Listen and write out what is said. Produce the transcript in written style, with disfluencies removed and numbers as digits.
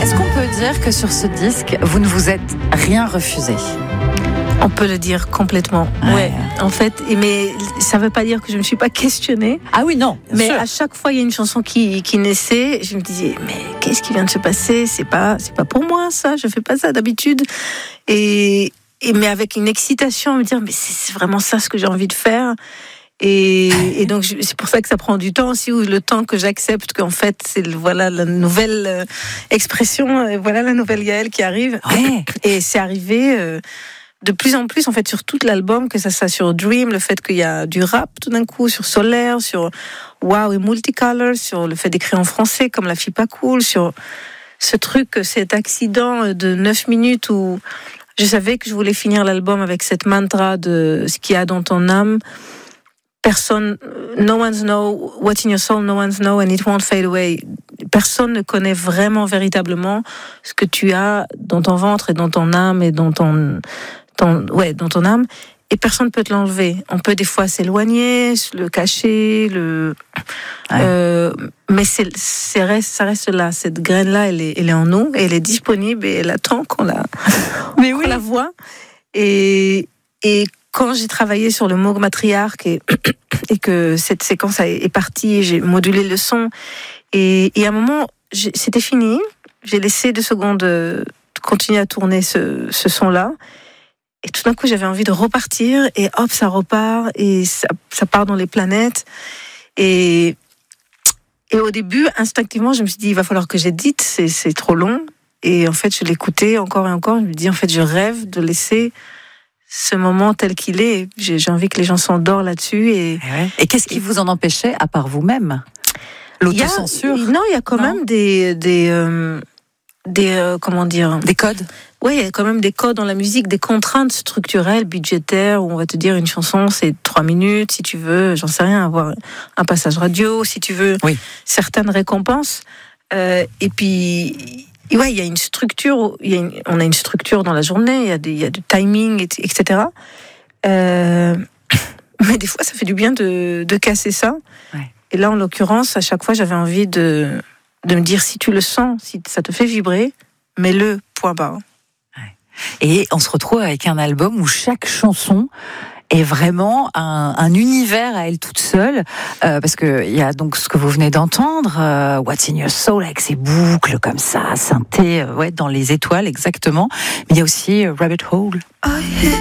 Est-ce qu'on peut dire que sur ce disque, vous ne vous êtes rien refusé ? On peut le dire complètement. Ouais. En fait, mais ça veut pas dire que je me suis pas questionnée. Ah oui, non. Mais sûr. à chaque fois, il y a une chanson qui naissait. Je me disais, mais qu'est-ce qui vient de se passer ? C'est pas pour moi, ça. Je fais pas ça d'habitude. Mais avec une excitation, me dire, mais c'est vraiment ça ce que j'ai envie de faire. Et donc, c'est pour ça que ça prend du temps aussi, ou le temps que j'accepte qu'en fait, voilà la nouvelle expression, voilà la nouvelle Yaël qui arrive. Ouais. Et c'est arrivé de plus en plus, en fait, sur tout l'album, que ça soit sur Dream, le fait qu'il y a du rap tout d'un coup, sur Solaire, sur Wow et Multicolor, sur le fait d'écrire en français comme La Fille Pas Cool, sur ce truc, cet accident de 9 minutes où je savais que je voulais finir l'album avec cette mantra de ce qu'il y a dans ton âme. Personne, no one's know what's in your soul, no one's know and it won't fade away. Personne ne connaît vraiment, véritablement ce que tu as dans ton ventre et dans ton âme et dans ton âme. Et personne ne peut te l'enlever. On peut des fois s'éloigner, le cacher, mais ça reste là. Cette graine-là, elle est en nous, et elle est disponible, et elle attend qu'on la voit. Et quand j'ai travaillé sur le mot matriarque et que cette séquence est partie, j'ai modulé le son, et à un moment, c'était fini. J'ai laissé 2 secondes continuer à tourner ce son-là. Et tout d'un coup, j'avais envie de repartir, et hop, ça repart, et ça part dans les planètes. Et au début, instinctivement, je me suis dit, il va falloir que j'édite, c'est trop long. Et en fait, je l'écoutais encore et encore. Je me dis, en fait, je rêve de laisser ce moment tel qu'il est. J'ai envie que les gens s'endorment là-dessus. Et qu'est-ce qui vous en empêchait, à part vous-même ? L'autocensure ? Non, il y a quand même comment dire, des codes. Oui, il y a quand même des codes dans la musique, des contraintes structurelles, budgétaires, où on va te dire une chanson, c'est 3 minutes, si tu veux, j'en sais rien, avoir un passage radio, si tu veux, certaines récompenses. Et puis, ouais, il y a une structure, on a une structure dans la journée, il y a du timing, etc. Mais des fois, ça fait du bien de casser ça. Ouais. Et là, en l'occurrence, à chaque fois, j'avais envie de me dire, si tu le sens, si ça te fait vibrer, mets-le, point barre. Et on se retrouve avec un album où chaque chanson est vraiment un univers à elle toute seule, parce que il y a donc ce que vous venez d'entendre, What's in Your Soul, avec ses boucles comme ça, synthé, dans les étoiles exactement. Mais il y a aussi Rabbit Hole.